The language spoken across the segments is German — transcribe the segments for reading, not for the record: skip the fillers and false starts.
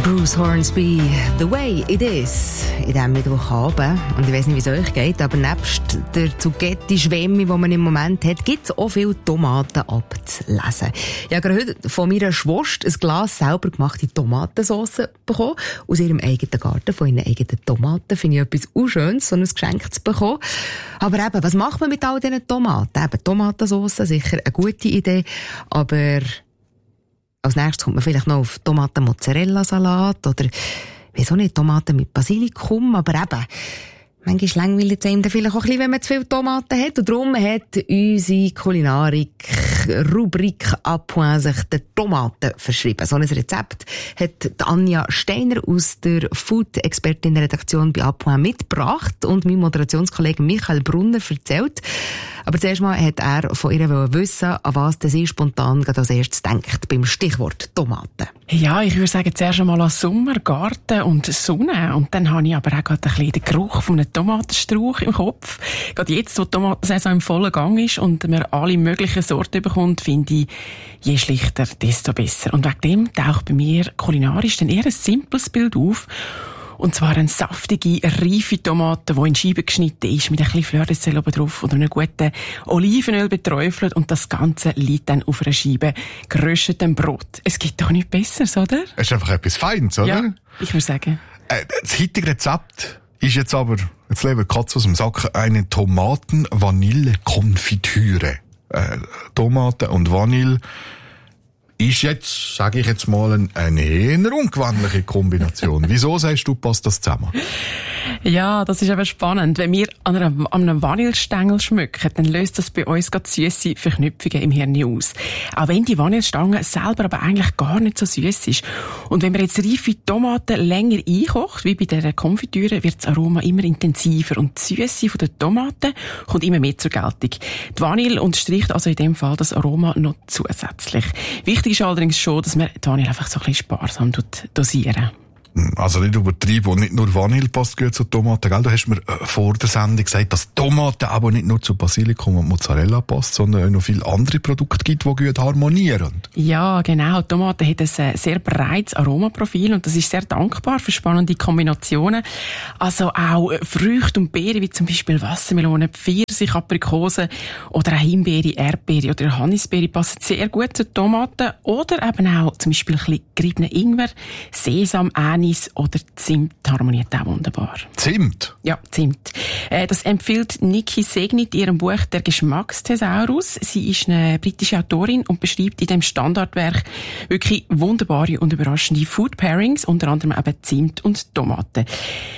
Bruce Hornsby, «The Way It Is», in diesem Mittwochabend. Und ich weiss nicht, wie es euch geht, aber nebst der Zucchetti-Schwemme, die man im Moment hat, gibt es auch viele Tomaten abzulesen. Ich habe heute von meiner Schwester ein Glas selber gemachte Tomatensauce bekommen. Aus ihrem eigenen Garten, von ihren eigenen Tomaten. Finde ich etwas Unschönes, so ein Geschenk zu bekommen. Aber eben, was macht man mit all diesen Tomaten? Eben, Tomatensauce, sicher eine gute Idee, aber als nächstes kommt man vielleicht noch auf Tomaten-Mozzarella-Salat oder, wieso nicht, Tomaten mit Basilikum, aber eben, manchmal langweilt es einem vielleicht auch ein bisschen, wenn man zu viele Tomaten hat. Und darum hat unsere Kulinarik-Rubrik «A Point» sich den Tomaten verschrieben. So ein Rezept hat Anja Steiner aus der Food-Expertin-Redaktion bei «A Point» mitgebracht und mein Moderationskollege Michael Brunner erzählt. Aber zuerst mal hat er von ihr wissen, an was sie spontan als erstes denkt beim Stichwort Tomaten. Ja, ich würde sagen, zuerst einmal an Sommer, Garten und Sonne. Und dann habe ich aber auch gerade ein bisschen den Geruch von einem Tomatenstrauch im Kopf. Gerade jetzt, wo die Tomatensaison im vollen Gang ist und man alle möglichen Sorten bekommt, finde ich, je schlichter, desto besser. Und wegen dem taucht bei mir kulinarisch dann eher ein simples Bild auf. Und zwar eine saftige, reife Tomate, die in Scheiben geschnitten ist, mit ein bisschen Fleur de Sel oben drauf oder einem guten Olivenöl beträufelt. Und das Ganze liegt dann auf einer Scheibe geröstetem Brot. Es gibt doch nichts Besseres, oder? Es ist einfach etwas Feines, oder? Ja, ich würde sagen. Das heutige Rezept ist jetzt aber, jetzt leben die Katze aus dem Sack, eine Tomaten-Vanille-Konfitüre. Tomaten und Vanille ist jetzt, sage ich jetzt mal, eine eher ungewöhnliche Kombination. Wieso sagst du, passt das zusammen? Ja, das ist aber spannend. Wenn wir an einem Vanillestängel schmücken, dann löst das bei uns gerade süsse Verknüpfungen im Hirn aus. Auch wenn die Vanillestange selber aber eigentlich gar nicht so süß ist. Und wenn man jetzt reife Tomaten länger einkocht, wie bei dieser Konfitüre, wird das Aroma immer intensiver und die Süße von den Tomaten kommt immer mehr zur Geltung. Die Vanille unterstreicht also in dem Fall das Aroma noch zusätzlich. Wichtig ist allerdings schon, dass man die Vanille einfach so ein bisschen sparsam dosieren. Also nicht übertrieben und nicht nur Vanille passt gut zu Tomaten, gell? Du hast mir vor der Sendung gesagt, dass Tomaten aber nicht nur zu Basilikum und Mozzarella passt, sondern auch noch viele andere Produkte gibt, die gut harmonieren. Ja, genau. Tomaten haben ein sehr breites Aromaprofil und das ist sehr dankbar für spannende Kombinationen. Also auch Früchte und Beeren, wie zum Beispiel Wassermelone, Pfirsich, Aprikose oder auch Himbeere, Erdbeere oder Johannisbeere passen sehr gut zu Tomaten. Oder eben auch zum Beispiel ein bisschen geriebenen Ingwer, Sesam, Anis oder Zimt harmoniert auch wunderbar. Zimt? Ja, Zimt. Das empfiehlt Niki Segnit in ihrem Buch «Der Geschmacksthesaurus». Sie ist eine britische Autorin und beschreibt in dem Standardwerk wirklich wunderbare und überraschende Food Pairings, unter anderem eben Zimt und Tomaten.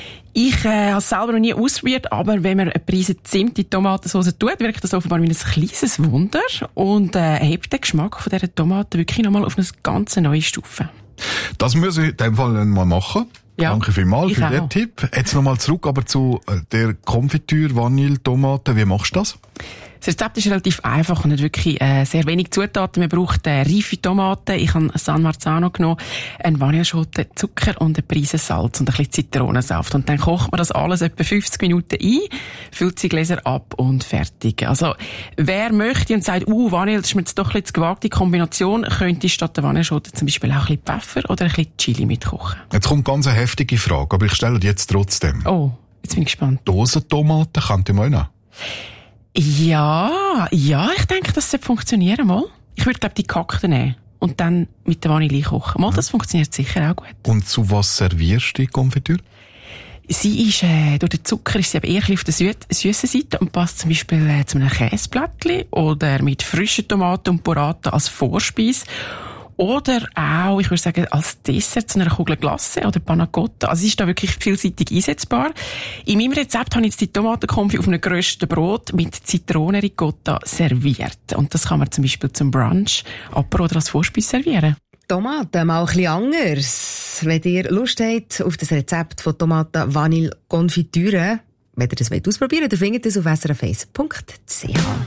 Ich habe es selber noch nie ausprobiert, aber wenn man eine Prise Zimt in die Tomatensauce tut, wirkt das offenbar wie ein kleines Wunder und hebt den Geschmack von dieser Tomate wirklich nochmal auf eine ganz neue Stufe. Das muss ich in dem Fall mal machen. Ja, danke vielmals für den Tipp. Jetzt nochmal zurück aber zu der Konfitüre, Vanille, Tomaten. Wie machst du das? Das Rezept ist relativ einfach und hat wirklich sehr wenig Zutaten. Man braucht reife Tomaten. Ich habe San Marzano genommen, eine Vanilleschote, Zucker und eine Prise Salz und ein bisschen Zitronensaft. Und dann kocht man das alles etwa 50 Minuten ein, füllt die Gläser ab und fertig. Also, wer möchte und sagt, Vanille, das ist mir jetzt doch ein bisschen zu gewagte Kombination, könnte statt der Vanilleschote zum Beispiel auch ein bisschen Pfeffer oder ein bisschen Chili mitkochen. Jetzt kommt ganz eine heftige Frage, aber ich stelle die jetzt trotzdem. Oh, jetzt bin ich gespannt. Dosentomaten könnte man auch noch. Ja, ich denke, das sollte funktionieren, mal. Ich würde, glaube die gehackten nehmen und dann mit der Vanille kochen. Mal, das funktioniert sicher auch gut. Und zu was servierst du die Konfitüre? Sie ist, durch den Zucker ist sie aber eher auf der süßen Seite und passt zum Beispiel zu einem Käseblättchen oder mit frischen Tomaten und Burrata als Vorspeise. Oder auch, ich würde sagen, als Dessert zu einer Kugel Glace oder Panna Cotta. Also sie ist da wirklich vielseitig einsetzbar. In meinem Rezept habe ich jetzt die Tomatenkonfi auf einem gerösteten Brot mit Zitronenricotta serviert. Und das kann man zum Beispiel zum Brunch, Apero oder als Vorspeise servieren. Tomaten mal ein bisschen anders. Wenn ihr Lust habt auf das Rezept von Tomaten-Vanille-Konfitüre, wenn ihr das ausprobieren wollt, dann findet ihr es auf srf1.ch.